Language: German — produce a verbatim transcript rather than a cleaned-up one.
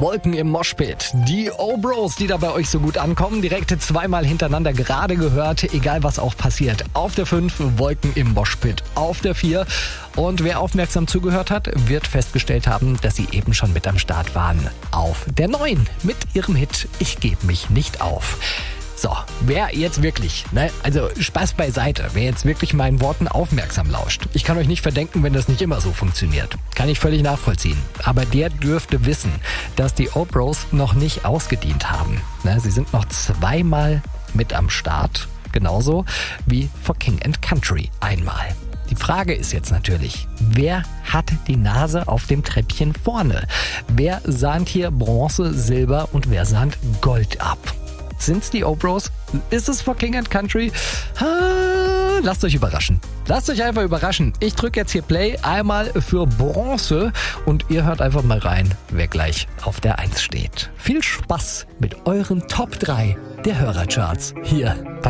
Wolken im Moshpit. Die O-Bros, die da bei euch so gut ankommen, direkt zweimal hintereinander gerade gehört, egal was auch passiert. Auf der fünf Wolken im Moshpit, auf der vier. Und wer aufmerksam zugehört hat, wird festgestellt haben, dass sie eben schon mit am Start waren. Auf der neun mit ihrem Hit Ich geb mich nicht auf. So, wer jetzt wirklich, ne, also Spaß beiseite, wer jetzt wirklich meinen Worten aufmerksam lauscht. Ich kann euch nicht verdenken, wenn das nicht immer so funktioniert. Kann ich völlig nachvollziehen. Aber der dürfte wissen, dass die O-Bros noch nicht ausgedient haben. Ne, sie sind noch zweimal mit am Start. Genauso wie For King and Country einmal. Die Frage ist jetzt natürlich, wer hat die Nase auf dem Treppchen vorne? Wer sahnt hier Bronze, Silber und wer sahnt Gold ab? Sind's die O-Bros? Ist es For King and Country? Ah, lasst euch überraschen. Lasst euch einfach überraschen. Ich drücke jetzt hier Play einmal für Bronze und ihr hört einfach mal rein, wer gleich auf der eins steht. Viel Spaß mit euren Top drei der Hörercharts hier bei